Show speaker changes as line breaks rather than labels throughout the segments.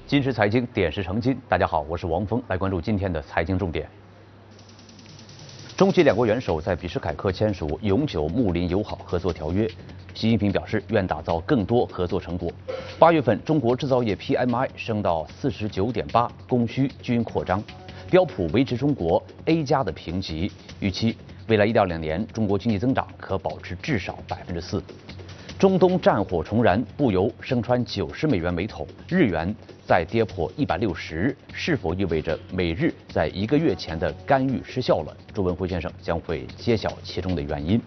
今时财经点石成金，大家好，我是王峰，来关注今天的财经重点。中吉两国元首在比什凯克签署永久睦邻友好合作条约。习近平表示，愿打造更多合作成果。8月份，中国制造业 PMI 升到49.8，供需均扩张。标普维持中国 A 加的评级，预期未来1到2年中国经济增长可保持至少4%。中东战火重燃，布油升穿90美元每桶，日元再跌破160，是否意味着美日在1个月前的干预失效了？朱文辉先生将会揭晓其中的原因。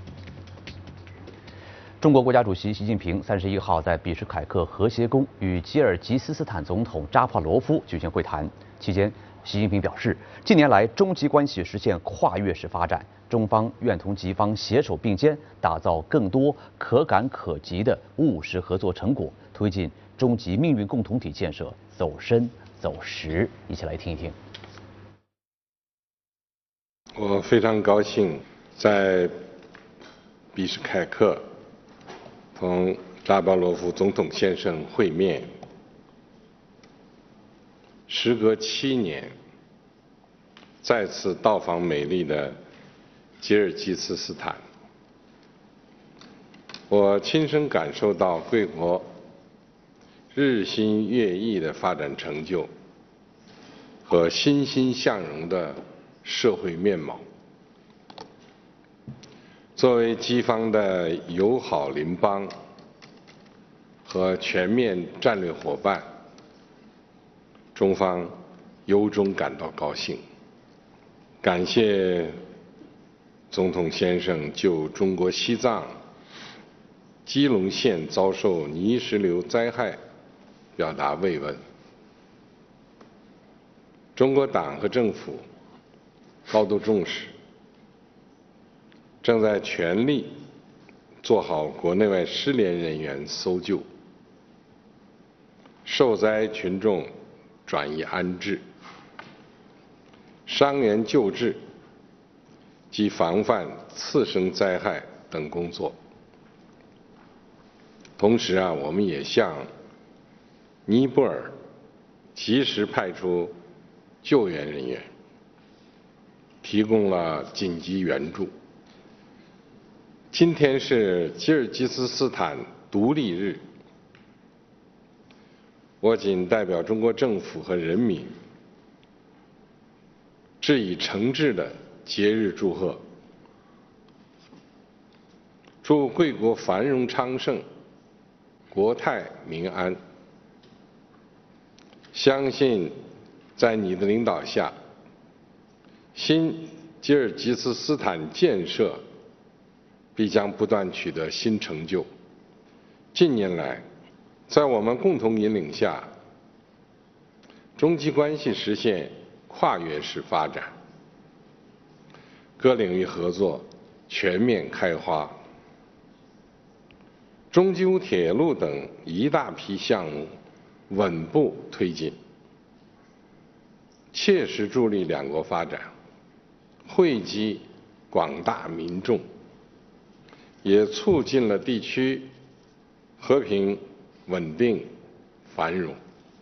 中国国家主席习近平31号在比什凯克和谐宫与吉尔吉斯斯坦总统扎帕罗夫举行会谈，期间，习近平表示，近年来中吉关系实现跨越式发展，中方愿同吉方携手并肩，打造更多可感可及的务实合作成果，推进中吉命运共同体建设走深走实。一起来听一听。
我非常高兴在比什凯克同扎巴罗夫总统先生会面。时隔7年，再次到访美丽的吉尔吉斯斯坦，我亲身感受到贵国日新月异的发展成就和欣欣向荣的社会面貌。作为吉方的友好邻邦和全面战略伙伴，中方由衷感到高兴，感谢总统先生就中国西藏基隆县遭受泥石流灾害表达慰问。中国党和政府高度重视，正在全力做好国内外失联人员搜救、受灾群众转移安置、伤员救治及防范次生灾害等工作。同时我们也向尼泊尔及时派出救援人员，提供了紧急援助。今天是吉尔吉斯斯坦独立日，我谨代表中国政府和人民，致以诚挚的节日祝贺，祝贵国繁荣昌盛，国泰民安。相信在你的领导下，新吉尔吉斯斯坦建设必将不断取得新成就。近年来，在我们共同引领下，中吉关系实现跨越式发展，各领域合作全面开花。中吉乌铁路等一大批项目稳步推进，切实助力两国发展，惠及广大民众，也促进了地区和平、稳定、繁荣。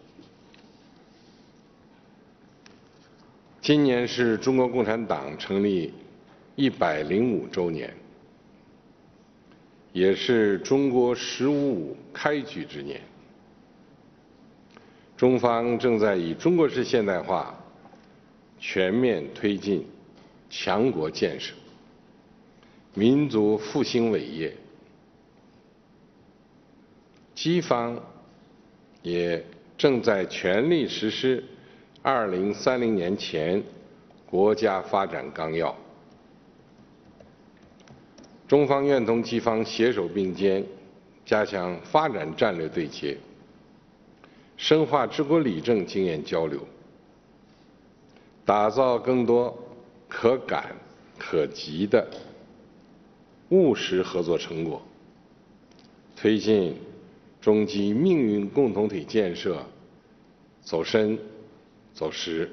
今年是中国共产党成立105周年，也是中国“15+5”开局之年。中方正在以中国式现代化全面推进强国建设、民族复兴伟业。吉方也正在全力实施2030年前国家发展纲要。中方愿同吉方携手并肩，加强发展战略对接，深化治国理政经验交流，打造更多可感可及的务实合作成果，推进中吉命运共同体建设走深走实。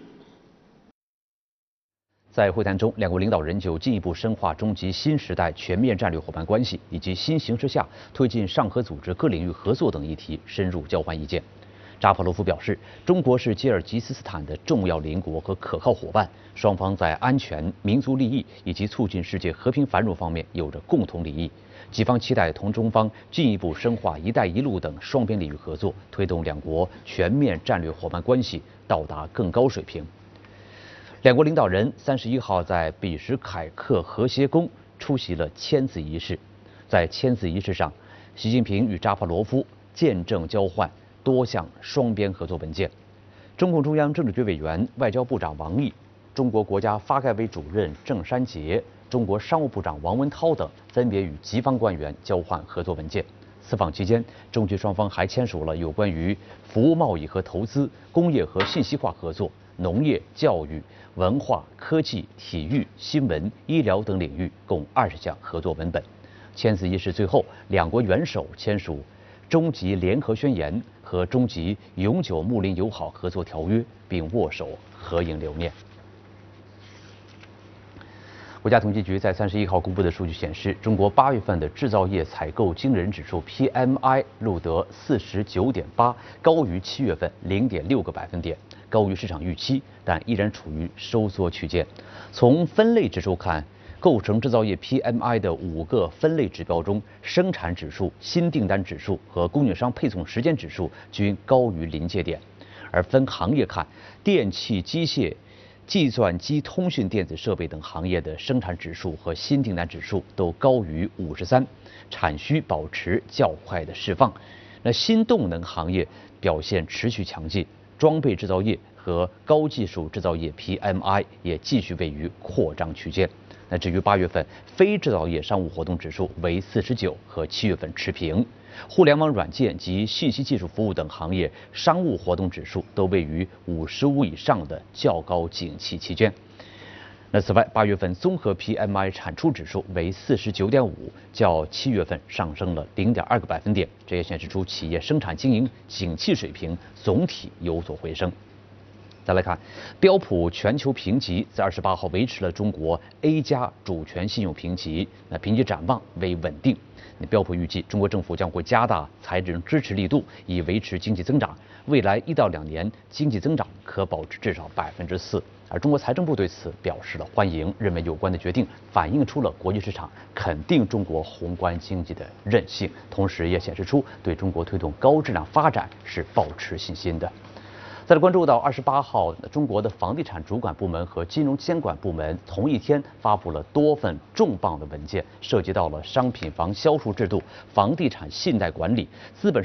在会谈中，两国领导人就进一步深化中吉新时代全面战略伙伴关系以及新形势下推进上合组织各领域合作等议题深入交换意见。 扎帕罗夫表示，中国是吉尔吉斯斯坦的重要邻国和可靠伙伴，双方在安全、民族利益以及促进世界和平繁荣方面有着共同利益。吉方期待同中方进一步深化“一带一路”等双边领域合作，推动两国全面战略伙伴关系到达更高水平。两国领导人31号在比什凯克和谐宫出席了签字仪式。在签字仪式上，习近平与扎帕罗夫见证交换多项双边合作文件。中共中央政治局委员、外交部长王毅、中国国家发改委主任郑山杰、中国商务部长王文涛等分别与吉方官员交换合作文件。此访期间，中吉双方还签署了有关于服务贸易和投资、工业和信息化合作、农业、教育、文化、科技、体育、新闻、医疗等领域共20项合作文本。签字仪式最后，两国元首签署中吉联合宣言和中吉永久睦邻友好合作条约，并握手合影留念。国家统计局在31号公布的数据显示，中国8月份的制造业采购经理人指数 PMI 录得49.8，高于7月份0.6个百分点，高于市场预期，但依然处于收缩区间。从分类指数看，构成制造业 PMI 的5个分类指标中，生产指数、新订单指数和供应商配送时间指数均高于临界点。而分行业看，电气、机械、计算机、通讯电子设备等行业的生产指数和新订单指数都高于53，产需保持较快的释放。那新动能行业表现持续强劲，装备制造业和高技术制造业 PMI 也继续位于扩张区间。那至于8月份非制造业商务活动指数为49，和7月份持平。互联网软件及信息技术服务等行业商务活动指数都位于55以上的较高景气期间。那此外，8月份综合 PMI 产出指数为49.5，较7月份上升了0.2个百分点，这也显示出企业生产经营景气水平总体有所回升。再来看，标普全球评级在28号维持了中国 A 加主权信用评级，那评级展望为稳定。标普预计，中国政府将会加大财政支持力度，以维持经济增长。未来1到2年经济增长可保持至少4%。而中国财政部对此表示了欢迎，认为有关的决定反映出了国际市场肯定中国宏观经济的韧性，同时也显示出对中国推动高质量发展是抱持信心的。再来关注到28号，中国的房地产主管部门和金融监管部门同一天发布了多份重磅的文件，涉及到了商品房销售制度、房地产信贷管理、资本